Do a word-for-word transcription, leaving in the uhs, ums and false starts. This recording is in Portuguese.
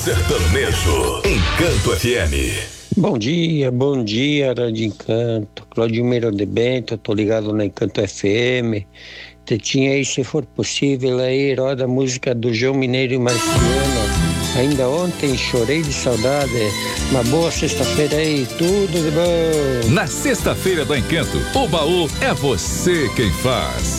Sertanejo, Encanto F M. Bom dia, bom dia, Rádio Encanto. Claudio Miro de Bento, tô ligado na Encanto F M. Tetinha aí, se for possível, aí, roda a música do João Mineiro e Marciano. Ainda ontem chorei de saudade. Uma boa sexta-feira aí, tudo de bom. Na sexta-feira do Encanto, o baú é você quem faz.